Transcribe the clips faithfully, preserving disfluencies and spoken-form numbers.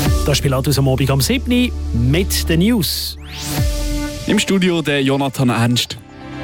Das Spiel aus am Abend am siebten mit den News. Im Studio der Jonathan Ernst.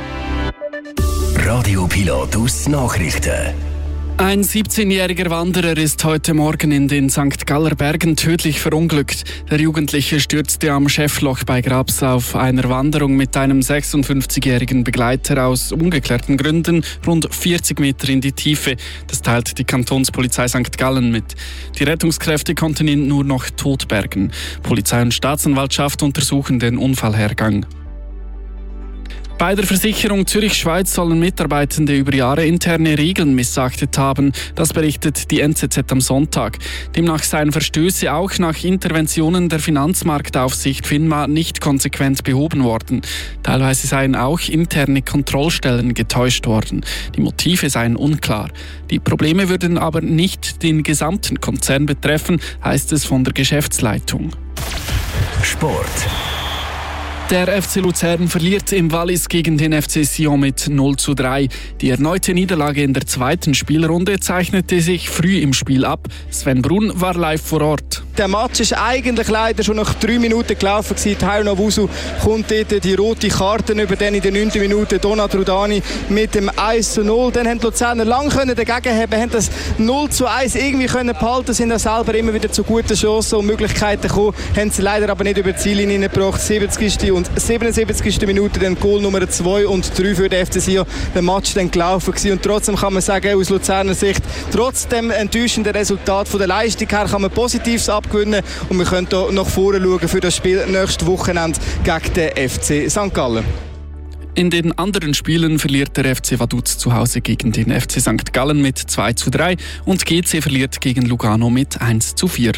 Radio Pilatus Nachrichten. Ein siebzehnjähriger Wanderer ist heute Morgen in den Sankt Galler Bergen tödlich verunglückt. Der Jugendliche stürzte am Schäffloch bei Grabs auf einer Wanderung mit einem sechsundfünfzigjährigen Begleiter aus ungeklärten Gründen rund vierzig Meter in die Tiefe. Das teilt die Kantonspolizei Sankt Gallen mit. Die Rettungskräfte konnten ihn nur noch tot bergen. Polizei und Staatsanwaltschaft untersuchen den Unfallhergang. Bei der Versicherung Zürich-Schweiz sollen Mitarbeitende über Jahre interne Regeln missachtet haben. Das berichtet die N Z Z am Sonntag. Demnach seien Verstöße auch nach Interventionen der Finanzmarktaufsicht FINMA nicht konsequent behoben worden. Teilweise seien auch interne Kontrollstellen getäuscht worden. Die Motive seien unklar. Die Probleme würden aber nicht den gesamten Konzern betreffen, heißt es von der Geschäftsleitung. Sport. Der F C Luzern verliert im Wallis gegen den F C Sion mit null zu drei. Die erneute Niederlage in der zweiten Spielrunde zeichnete sich früh im Spiel ab. Sven Brunn war live vor Ort. Der Match ist eigentlich leider schon nach drei Minuten gelaufen. Tayo Nwosu kommt dort die rote Karte über, dann in der neunten Minute Donat Rudani mit dem eins zu null. Dann haben die Luzerner lange dagegen haben, haben das null zu eins irgendwie können behalten, sind auch selber immer wieder zu guten Chancen und Möglichkeiten gekommen, haben sie leider aber nicht über die Ziellinie gebracht. siebzigste und siebenundsiebzigste Minute dann Goal Nummer zwei und drei für den F C Sion. Der Match dann gelaufen gewesen. Und trotzdem kann man sagen, aus Luzerner Sicht, trotz dem enttäuschenden Resultat von der Leistung her, kann man Positives abgewinnen und wir können hier nach vorne schauen für das Spiel nächstes Wochenende gegen den F C Sankt Gallen. In den anderen Spielen verliert der F C Vaduz zu Hause gegen den F C Sankt Gallen mit zwei zu drei und G C verliert gegen Lugano mit eins zu vier.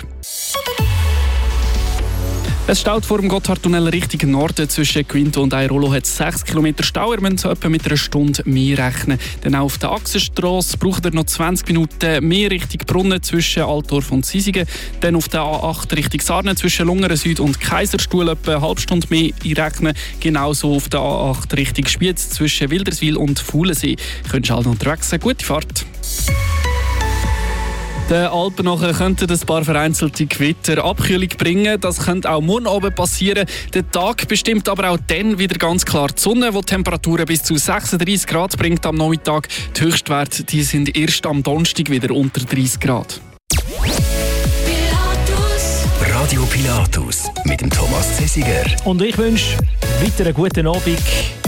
Es staut vor dem Gotthardtunnel Richtung Norden. Zwischen Quinto und Airolo hat es sechs Kilometer Stau. Ihr müsst etwa mit einer Stunde mehr rechnen. Dann auf der Achsenstrasse braucht ihr noch zwanzig Minuten mehr Richtung Brunnen zwischen Altdorf und Sisingen. Dann auf der A acht Richtung Sarnen zwischen Lungeren Süd und Kaiserstuhl etwa eine halbe Stunde mehr einrechnen. Genauso auf der A acht Richtung Spiez zwischen Wilderswil und Faulensee. Könnt ihr halt unterwegs sein. Gute Fahrt! Den Alpen nachher könnten ein paar vereinzelte Gewitter Abkühlung bringen. Das könnte auch morgen oben passieren. Der Tag bestimmt aber auch dann wieder ganz klar die Sonne, die Temperaturen bis zu sechsunddreißig Grad bringt am Nachmittag. Die Höchstwerte die sind erst am Donnerstag wieder unter dreißig Grad. Pilatus. Radio Pilatus mit dem Thomas Zesiger. Und ich wünsche weiter einen guten Abend.